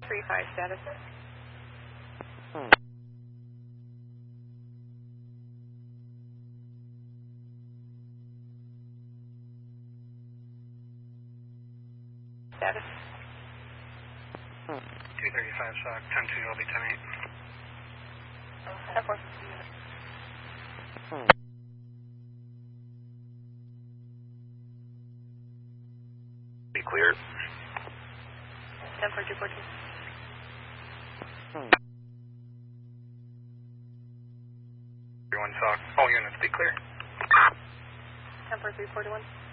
3-5 status. Status. 235 SOC, 10-2, I'll be 10-8. 10-4. Be clear. 10-4, 214. Everyone SOC, all units be clear. 10-4, 341.